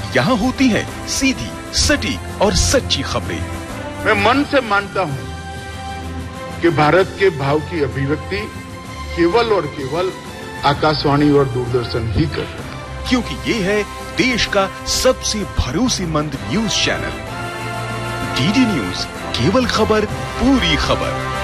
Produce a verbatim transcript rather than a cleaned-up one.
यहाँ होती है सीधी, सटीक और सच्ची खबरें। मैं मन से मानता हूँ कि भारत के भाव की अभिव्यक्ति केवल और केवल आकाशवाणी और दूरदर्शन ही कर रहा है, क्योंकि ये है देश का सबसे भरोसेमंद न्यूज चैनल। डीडी न्यूज, केवल खबर, पूरी खबर।